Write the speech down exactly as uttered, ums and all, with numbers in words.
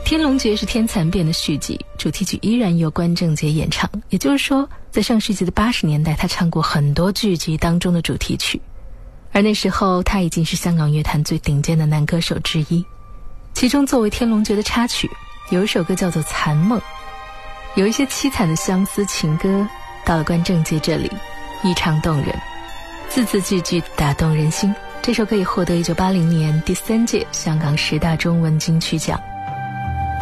天龙诀是天蚕变的续集，主题曲依然由关正杰演唱，也就是说在上世纪的八十年代，他唱过很多剧集当中的主题曲，而那时候他已经是香港乐坛最顶尖的男歌手之一。其中作为天龙诀的插曲，有一首歌叫做《残梦》，有一些凄惨的相思情歌，到了关正杰这里异常动人，字字句句打动人心。这首歌也获得一九八零年第三届香港十大中文金曲奖。